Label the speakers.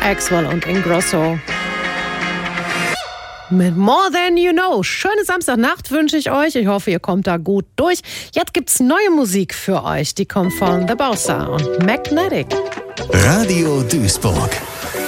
Speaker 1: Axwell und Ingrosso. Mit More Than You Know. Schöne Samstagnacht wünsche ich euch. Ich hoffe, ihr kommt da gut durch. Jetzt gibt's neue Musik für euch. Die kommt von The Bossa und Magnetic.
Speaker 2: Radio Duisburg.